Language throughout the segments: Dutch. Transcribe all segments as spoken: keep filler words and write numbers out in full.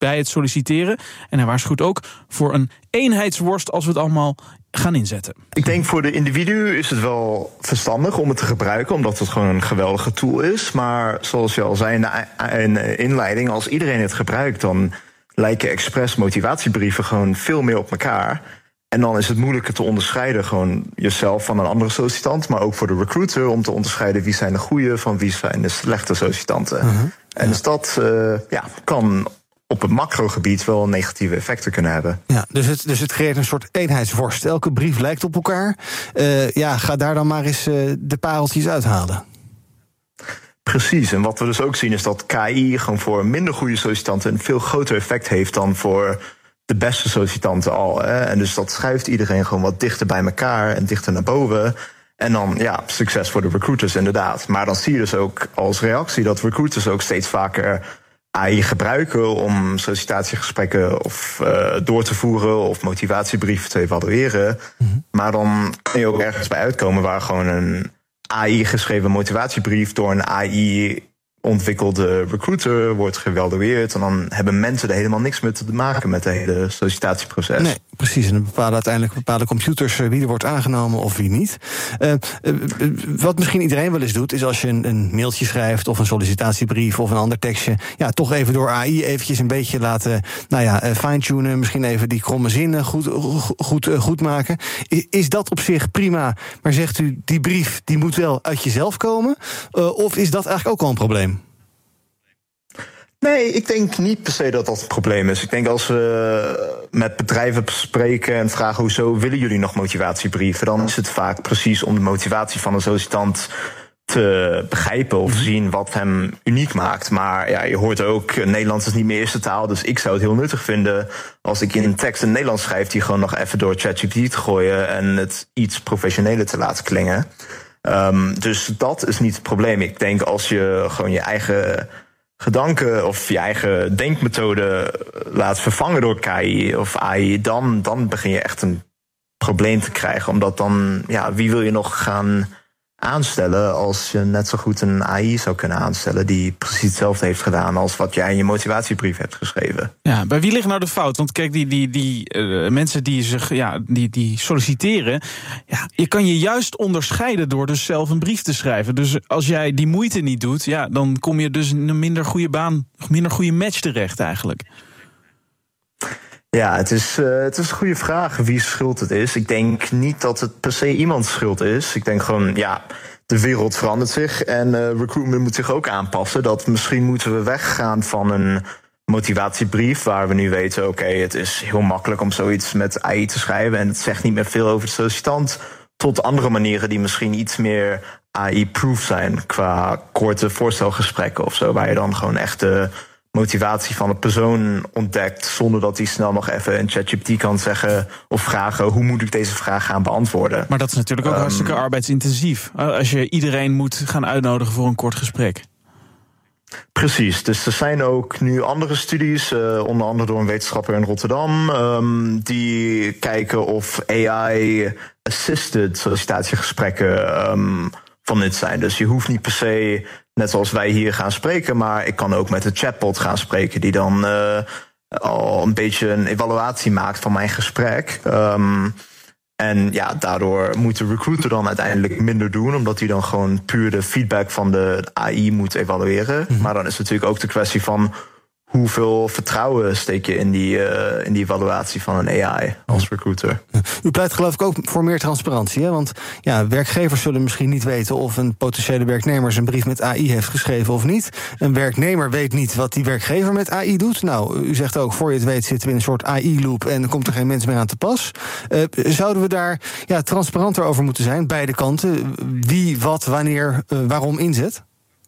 bij het solliciteren. En hij waarschuwt ook voor een eenheidsworst als we het allemaal gaan inzetten. Ik denk voor de individu is het wel verstandig om het te gebruiken, omdat het gewoon een geweldige tool is. Maar zoals je al zei in de inleiding, als iedereen het gebruikt, dan lijken expres motivatiebrieven gewoon veel meer op elkaar. En dan is het moeilijker te onderscheiden, gewoon jezelf van een andere sollicitant, maar ook voor de recruiter om te onderscheiden wie zijn de goede van wie zijn de slechte sollicitanten. Uh-huh. En dus dat uh, ja, kan op het macrogebied wel negatieve effecten kunnen hebben. Ja, dus het, dus het creëert een soort eenheidsworst. Elke brief lijkt op elkaar. Uh, ja, ga daar dan maar eens uh, de pareltjes uithalen. Precies, en wat we dus ook zien is dat K I gewoon voor minder goede sollicitanten een veel groter effect heeft dan voor de beste sollicitanten al. Hè. En dus dat schuift iedereen gewoon wat dichter bij elkaar en dichter naar boven. En dan, ja, succes voor de recruiters inderdaad. Maar dan zie je dus ook als reactie dat recruiters ook steeds vaker A I gebruiken om sollicitatiegesprekken of uh, door te voeren of motivatiebrieven te evalueren. Mm-hmm. Maar dan kun je ook ergens bij uitkomen waar gewoon een A I-geschreven motivatiebrief door een A I ontwikkelde recruiter wordt geëvalueerd. En dan hebben mensen er helemaal niks mee te maken met het hele sollicitatieproces. Nee, precies. En dan bepalen uiteindelijk bepalen computers wie er wordt aangenomen of wie niet. Uh, uh, wat misschien iedereen wel eens doet, is als je een, een mailtje schrijft of een sollicitatiebrief of een ander tekstje, ja, toch even door A I eventjes een beetje laten, nou ja, uh, fine-tunen, misschien even die kromme zinnen goed, goed, uh, goed maken. Is, is dat op zich prima, maar zegt u, die brief die moet wel uit jezelf komen? Uh, of is dat eigenlijk ook al een probleem? Nee, ik denk niet per se dat dat een probleem is. Ik denk als we met bedrijven spreken en vragen hoezo willen jullie nog motivatiebrieven, dan is het vaak precies om de motivatie van een sollicitant te begrijpen of zien wat hem uniek maakt. Maar ja, je hoort ook, Nederlands is niet mijn eerste taal, dus ik zou het heel nuttig vinden als ik in een tekst in Nederlands schrijf die gewoon nog even door ChatGPT te gooien en het iets professioneler te laten klingen. Um, dus dat is niet het probleem. Ik denk als je gewoon je eigen gedanken of je eigen denkmethode laat vervangen door K I of A I, dan, dan begin je echt een probleem te krijgen. Omdat dan, ja, wie wil je nog gaan aanstellen als je net zo goed een A I zou kunnen aanstellen die precies hetzelfde heeft gedaan als wat jij in je motivatiebrief hebt geschreven. Ja, bij wie ligt nou de fout? Want kijk, die, die, die uh, mensen die zich, ja, die, die solliciteren, ja, je kan je juist onderscheiden door dus zelf een brief te schrijven. Dus als jij die moeite niet doet, ja, dan kom je dus in een minder goede baan, minder goede match terecht eigenlijk. Ja, het is, uh, het is een goede vraag wie schuld het is. Ik denk niet dat het per se iemands schuld is. Ik denk gewoon, ja, de wereld verandert zich en uh, recruitment moet zich ook aanpassen. Dat misschien moeten we weggaan van een motivatiebrief waar we nu weten, oké, okay, het is heel makkelijk om zoiets met A I te schrijven en het zegt niet meer veel over de sollicitant, tot andere manieren die misschien iets meer A I-proof zijn qua korte voorstelgesprekken of zo, waar je dan gewoon echt de motivatie van een persoon ontdekt zonder dat hij snel nog even in ChatGPT kan zeggen of vragen hoe moet ik deze vraag gaan beantwoorden. Maar dat is natuurlijk ook um, hartstikke arbeidsintensief als je iedereen moet gaan uitnodigen voor een kort gesprek. Precies, dus er zijn ook nu andere studies, uh, onder andere door een wetenschapper in Rotterdam, um, die kijken of A I-assisted sollicitatiegesprekken um, van nut zijn. Dus je hoeft niet per se, net zoals wij hier gaan spreken, maar ik kan ook met een chatbot gaan spreken die dan uh, al een beetje een evaluatie maakt van mijn gesprek. Um, en ja, daardoor moet de recruiter dan uiteindelijk minder doen, omdat hij dan gewoon puur de feedback van de A I moet evalueren. Mm-hmm. Maar dan is natuurlijk ook de kwestie van hoeveel vertrouwen steek je in die, uh, in die evaluatie van een A I als recruiter. U pleit geloof ik ook voor meer transparantie, hè? Want ja, werkgevers zullen misschien niet weten of een potentiële werknemer zijn brief met A I heeft geschreven of niet. Een werknemer weet niet wat die werkgever met A I doet. Nou, u zegt ook, voor je het weet zitten we in een soort A I-loop en komt er geen mens meer aan te pas. Uh, zouden we daar ja, transparanter over moeten zijn, beide kanten? Wie, wat, wanneer, uh, waarom inzet?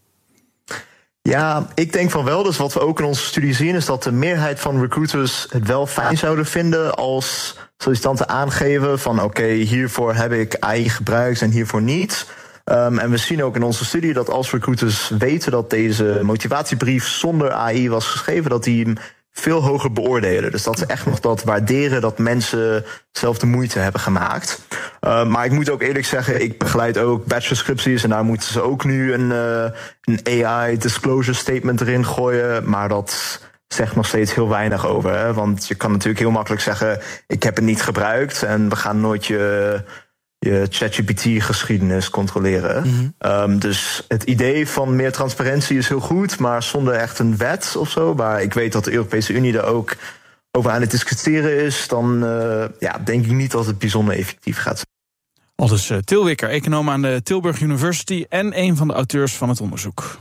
Ja, ik denk van wel. Dus wat we ook in onze studie zien is dat de meerheid van recruiters het wel fijn zouden vinden als sollicitanten aangeven van oké, okay, hiervoor heb ik A I gebruikt en hiervoor niet. Um, en we zien ook in onze studie dat als recruiters weten dat deze motivatiebrief zonder A I was geschreven, dat die hem veel hoger beoordelen. Dus dat ze echt nog dat waarderen dat mensen zelf de moeite hebben gemaakt. Uh, maar ik moet ook eerlijk zeggen, ik begeleid ook bachelorscripties en daar moeten ze ook nu een, uh, een A I disclosure statement erin gooien. Maar dat zegt nog steeds heel weinig over. Hè? Want je kan natuurlijk heel makkelijk zeggen, ik heb het niet gebruikt en we gaan nooit je, je ChatGPT-geschiedenis controleren. Mm-hmm. Um, dus het idee van meer transparantie is heel goed, maar zonder echt een wet of zo, waar ik weet dat de Europese Unie er ook over aan het discussiëren is, dan uh, ja, denk ik niet dat het bijzonder effectief gaat zijn. Aldus uh, Til Wikker, econoom aan de Tilburg University en een van de auteurs van het onderzoek.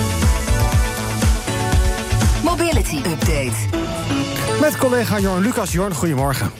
Mobility Update. Met collega Jorn Lucas. Jorn, goedemorgen.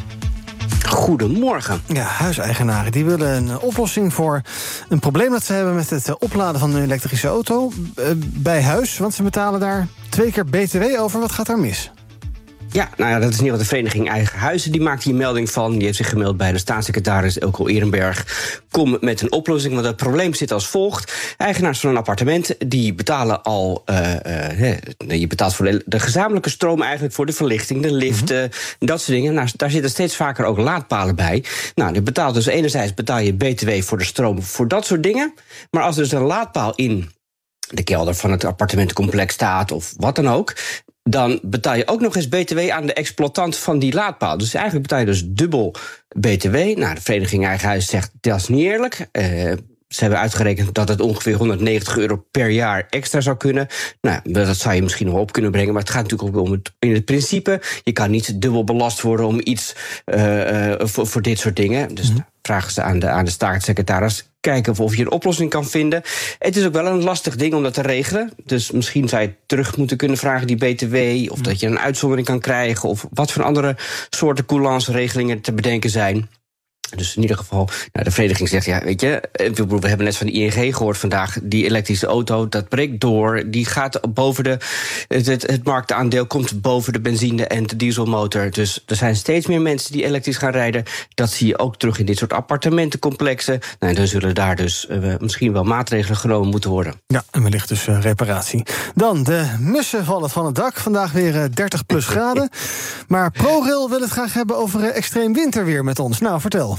Goedemorgen. Ja, huiseigenaren die willen een oplossing voor een probleem dat ze hebben met het opladen van hun elektrische auto bij huis. Want ze betalen daar twee keer B T W over. Wat gaat daar mis? Ja, nou ja, dat is in ieder geval de vereniging Eigen Huizen. Die maakt hier melding van. Die heeft zich gemeld bij de staatssecretaris Elko Ehrenberg. Kom met een oplossing, want het probleem zit als volgt. Eigenaars van een appartement, die betalen al... Uh, uh, je betaalt voor de, de gezamenlijke stroom eigenlijk, voor de verlichting, de liften, mm-hmm. dat soort dingen. Nou, daar zitten steeds vaker ook laadpalen bij. Nou, je betaalt dus enerzijds betaal je B T W voor de stroom voor dat soort dingen. Maar als er dus een laadpaal in de kelder van het appartementencomplex staat of wat dan ook, dan betaal je ook nog eens B T W aan de exploitant van die laadpaal. Dus eigenlijk betaal je dus dubbel B T W. Nou, de vereniging Eigen Huis zegt, dat is niet eerlijk. Uh, ze hebben uitgerekend dat het ongeveer honderdnegentig euro per jaar extra zou kunnen. Nou, dat zou je misschien nog op kunnen brengen, maar het gaat natuurlijk ook om het, in het principe. Je kan niet dubbel belast worden om iets uh, uh, voor, voor dit soort dingen. Dus mm-hmm. vragen ze aan de, aan de staatssecretaris, kijken of, of je een oplossing kan vinden. Het is ook wel een lastig ding om dat te regelen. Dus misschien zou je terug moeten kunnen vragen, die B T W, of dat je een uitzondering kan krijgen, of wat voor andere soorten coulance-regelingen te bedenken zijn. Dus in ieder geval, nou, de vereniging zegt, ja, weet je, we hebben net van de I N G gehoord vandaag, die elektrische auto, dat breekt door, die gaat boven de, het, het, het marktaandeel komt boven de benzine en de dieselmotor. Dus er zijn steeds meer mensen die elektrisch gaan rijden. Dat zie je ook terug in dit soort appartementencomplexen. Nou, dan zullen daar dus uh, misschien wel maatregelen genomen moeten worden. Ja, en wellicht dus uh, reparatie. Dan, de mussen vallen van het dak. Vandaag weer uh, dertig plus graden. Maar ProRail wil het graag hebben over uh, extreem winterweer met ons. Nou, vertel.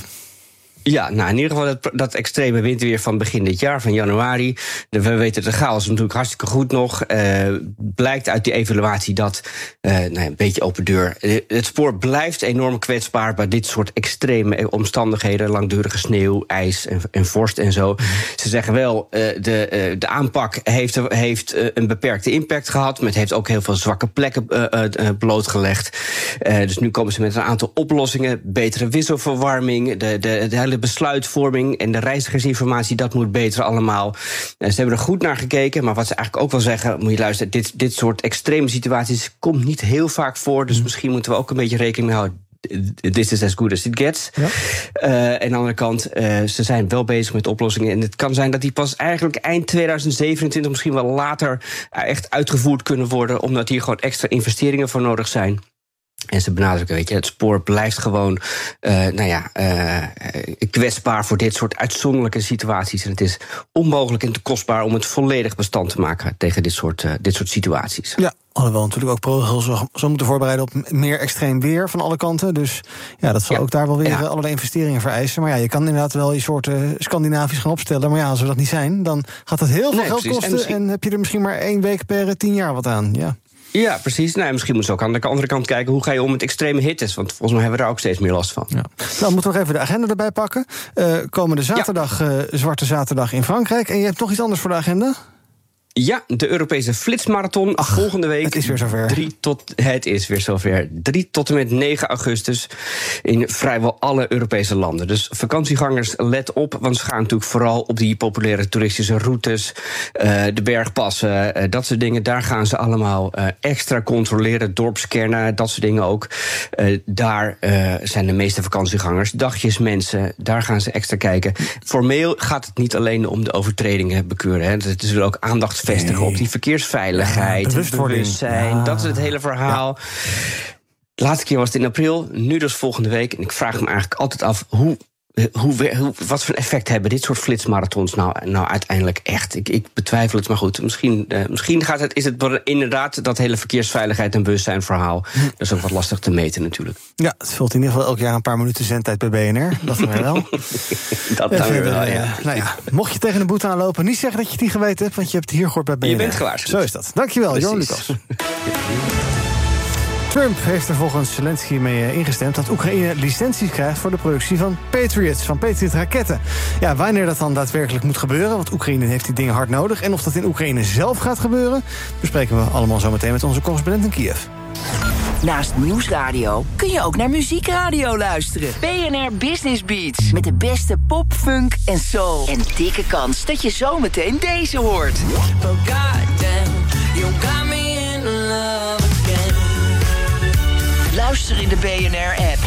Ja, nou in ieder geval dat, dat extreme winterweer van begin dit jaar, van januari. De, we weten de chaos natuurlijk hartstikke goed nog. Uh, blijkt uit die evaluatie dat, uh, nou, een beetje open deur, het spoor blijft enorm kwetsbaar bij dit soort extreme omstandigheden. Langdurige sneeuw, ijs en, en vorst en zo. Mm-hmm. Ze zeggen wel, uh, de, uh, de aanpak heeft, heeft uh, een beperkte impact gehad, maar het heeft ook heel veel zwakke plekken uh, uh, blootgelegd. Uh, dus nu komen ze met een aantal oplossingen. Betere wisselverwarming, de, de, de hele besluitvorming en de reizigersinformatie, dat moet beter allemaal. Ze hebben er goed naar gekeken, maar wat ze eigenlijk ook wel zeggen, moet je luisteren, dit, dit soort extreme situaties komt niet heel vaak voor, dus misschien moeten we ook een beetje rekening mee houden. This is as good as it gets. Ja. Uh, en aan de andere kant, uh, ze zijn wel bezig met oplossingen. En het kan zijn dat die pas eigenlijk eind tweeduizend zevenentwintig, misschien wel later, echt uitgevoerd kunnen worden, omdat hier gewoon extra investeringen voor nodig zijn. En ze benadrukken, weet je, het spoor blijft gewoon uh, nou ja, uh, kwetsbaar voor dit soort uitzonderlijke situaties. En het is onmogelijk en te kostbaar om het volledig bestand te maken tegen dit soort, uh, dit soort situaties. Ja, alhoewel natuurlijk ook ProRail zo, zo moeten voorbereiden op meer extreem weer van alle kanten. Dus ja, dat zal ja. ook daar wel weer ja. allerlei investeringen vereisen. Maar ja, je kan inderdaad wel je soorten Scandinavisch gaan opstellen. Maar ja, als we dat niet zijn, dan gaat dat heel veel nee, geld precies. kosten. En, misschien... en heb je er misschien maar één week per tien jaar wat aan. Ja. Ja, precies. Nou, misschien moeten we ook aan de andere kant kijken, hoe ga je om met extreme hittes? Want volgens mij hebben we daar ook steeds meer last van. Ja. Nou, moeten we nog even de agenda erbij pakken. Uh, komende zaterdag, ja. uh, Zwarte Zaterdag in Frankrijk. En je hebt nog iets anders voor de agenda? Ja, de Europese Flitsmarathon. Ach, volgende week. Het is weer zover. Drie tot, het is weer zover. drie tot en met negen augustus in vrijwel alle Europese landen. Dus vakantiegangers, let op, want ze gaan natuurlijk vooral op die populaire toeristische routes, uh, de bergpassen, uh, dat soort dingen. Daar gaan ze allemaal uh, extra controleren, dorpskernen, dat soort dingen ook. Uh, daar uh, zijn de meeste vakantiegangers, dagjes mensen, daar gaan ze extra kijken. Formeel gaat het niet alleen om de overtredingen bekeuren. Hè. Het is ook aandacht vestigen nee. op die verkeersveiligheid, ja, bewustzijn, ja. dat is het hele verhaal. Ja. De laatste keer was het in april, nu dus volgende week. En ik vraag me eigenlijk altijd af, hoe, hoe, hoe, wat voor effect hebben dit soort flitsmarathons nou, nou uiteindelijk echt? Ik, ik betwijfel het, maar goed, misschien, uh, misschien gaat het, is het inderdaad dat hele verkeersveiligheid en bewustzijn verhaal. Hm. Dat is ook wat lastig te meten natuurlijk. Ja, het vult in ieder geval elk jaar een paar minuten zendtijd bij B N R. Dat dan weer wel. dat dan weer wel, ja. Nou ja, mocht je tegen een boete aanlopen, niet zeggen dat je het niet geweten hebt, want je hebt het hier gehoord bij B N R. Je bent gewaarschuwd. Zo is dat. Dankjewel, Jorn Lucas. Trump heeft er volgens Zelensky mee ingestemd dat Oekraïne licenties krijgt voor de productie van Patriots, van Patriot-raketten. Ja, wanneer dat dan daadwerkelijk moet gebeuren, want Oekraïne heeft die dingen hard nodig, en of dat in Oekraïne zelf gaat gebeuren, bespreken we allemaal zo meteen met onze correspondent in Kiev. Naast Nieuwsradio kun je ook naar Muziekradio luisteren. B N R Business Beats. Met de beste pop, funk en soul. En dikke kans dat je zometeen deze hoort. Oh goddamn, you got me in love again. Luister in de B N R-app.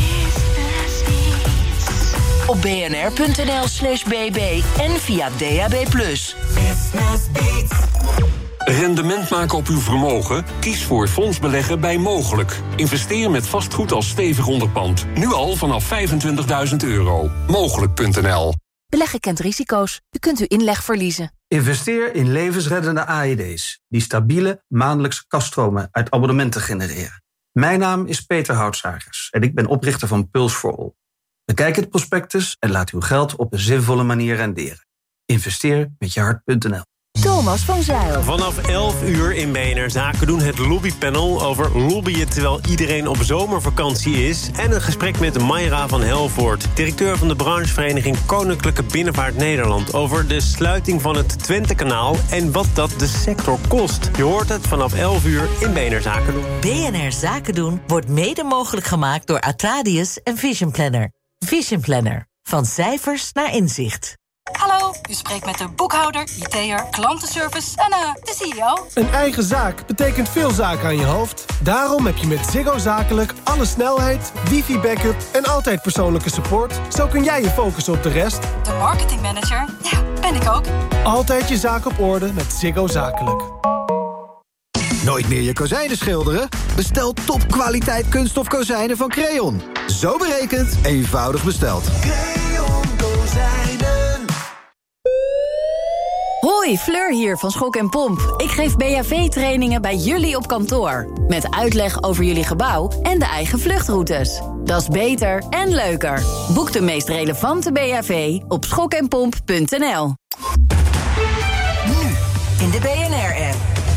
Op bnr.nl slash bb en via D A B plus. Business Beats. Rendement maken op uw vermogen? Kies voor fondsbeleggen bij Mogelijk. Investeer met vastgoed als stevig onderpand. Nu al vanaf vijfentwintigduizend euro. Mogelijk punt n l. Beleggen kent risico's. U kunt uw inleg verliezen. Investeer in levensreddende A E D's... die stabiele maandelijkse kaststromen uit abonnementen genereren. Mijn naam is Peter Houtzagers en ik ben oprichter van Pulse for All. Bekijk het prospectus en laat uw geld op een zinvolle manier renderen. Investeer met je hart punt n l. Thomas van Zijl. Vanaf elf uur in B N R Zaken doen het lobbypanel over lobbyen terwijl iedereen op zomervakantie is. En een gesprek met Mayra van Helvoort, directeur van de branchevereniging Koninklijke Binnenvaart Nederland, over de sluiting van het Twentekanaal en wat dat de sector kost. Je hoort het vanaf elf uur in B N R Zaken doen. B N R Zaken doen wordt mede mogelijk gemaakt door Atradius en Vision Planner. Vision Planner. Van cijfers naar inzicht. Hallo, u spreekt met de boekhouder, I T'er, klantenservice en uh, de C E O. Een eigen zaak betekent veel zaken aan je hoofd. Daarom heb je met Ziggo Zakelijk alle snelheid, wifi-backup en altijd persoonlijke support. Zo kun jij je focussen op de rest. De marketingmanager, ja, ben ik ook. Altijd je zaak op orde met Ziggo Zakelijk. Nooit meer je kozijnen schilderen? Bestel topkwaliteit kunststof kozijnen van Creon. Zo berekend, eenvoudig besteld. Creon kozijnen. Hoi, Fleur hier van Schok en Pomp. Ik geef B H V-trainingen bij jullie op kantoor. Met uitleg over jullie gebouw en de eigen vluchtroutes. Dat is beter en leuker. Boek de meest relevante B H V op schok en pomp punt n l. Nu in de B N R-app.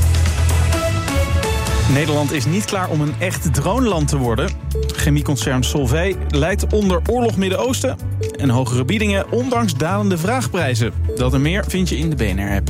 Nederland is niet klaar om een echt droneland te worden. Chemieconcern Solvay lijdt onder oorlog Midden-Oosten. En hogere biedingen ondanks dalende vraagprijzen. Dat en meer vind je in de B N R-app.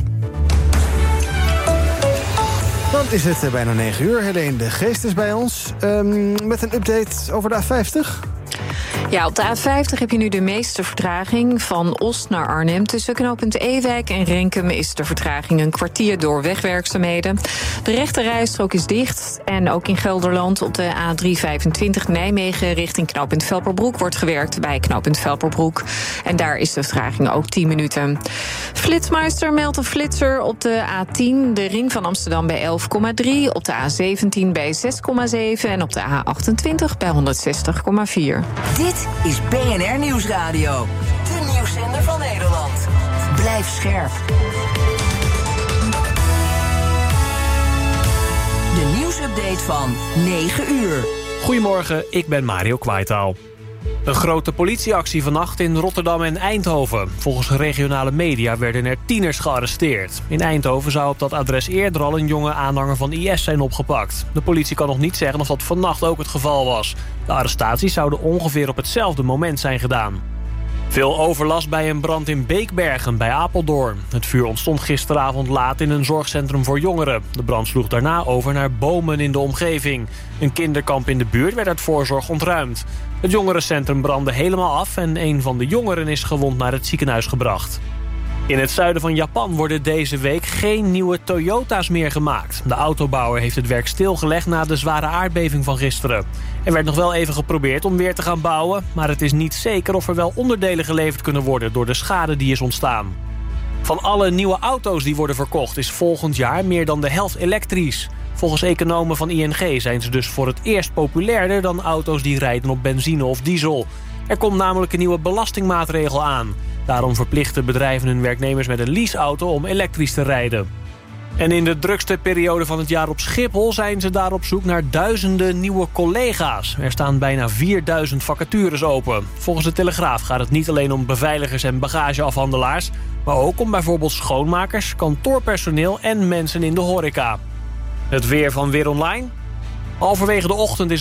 Dan is het bijna negen uur. Helene de Geest is bij ons. Um, met een update over de A vijftig. Ja, op de A vijftig heb je nu de meeste vertraging. Van Oost naar Arnhem. Tussen knooppunt Ewijk en Renkum is de vertraging een kwartier door wegwerkzaamheden. De rechte rijstrook is dicht. En ook in Gelderland op de A driehonderdvijfentwintig Nijmegen richting knooppunt Velperbroek wordt gewerkt bij knooppunt Velperbroek. En daar is de vertraging ook tien minuten. Flitsmeister meldt een flitser op de A tien, de ring van Amsterdam bij elf komma drie, op de A zeventien bij zes komma zeven en op de A achtentwintig bij honderdzestig komma vier. Dit is B N R Nieuwsradio. De nieuwszender van Nederland. Blijf scherp. De nieuwsupdate van negen uur. Goedemorgen, ik ben Mario Kwaitaal. Een grote politieactie vannacht in Rotterdam en Eindhoven. Volgens regionale media werden er tieners gearresteerd. In Eindhoven zou op dat adres eerder al een jonge aanhanger van I S zijn opgepakt. De politie kan nog niet zeggen of dat vannacht ook het geval was. De arrestaties zouden ongeveer op hetzelfde moment zijn gedaan. Veel overlast bij een brand in Beekbergen bij Apeldoorn. Het vuur ontstond gisteravond laat in een zorgcentrum voor jongeren. De brand sloeg daarna over naar bomen in de omgeving. Een kinderkamp in de buurt werd uit voorzorg ontruimd. Het jongerencentrum brandde helemaal af en een van de jongeren is gewond naar het ziekenhuis gebracht. In het zuiden van Japan worden deze week geen nieuwe Toyota's meer gemaakt. De autobouwer heeft het werk stilgelegd na de zware aardbeving van gisteren. Er werd nog wel even geprobeerd om weer te gaan bouwen, maar het is niet zeker of er wel onderdelen geleverd kunnen worden door de schade die is ontstaan. Van alle nieuwe auto's die worden verkocht is volgend jaar meer dan de helft elektrisch. Volgens economen van I N G zijn ze dus voor het eerst populairder dan auto's die rijden op benzine of diesel. Er komt namelijk een nieuwe belastingmaatregel aan. Daarom verplichten bedrijven hun werknemers met een leaseauto om elektrisch te rijden. En in de drukste periode van het jaar op Schiphol zijn ze daar op zoek naar duizenden nieuwe collega's. Er staan bijna vierduizend vacatures open. Volgens de Telegraaf gaat het niet alleen om beveiligers en bagageafhandelaars, maar ook om bijvoorbeeld schoonmakers, kantoorpersoneel en mensen in de horeca. Het weer van Weer Online. Halverwege de ochtend is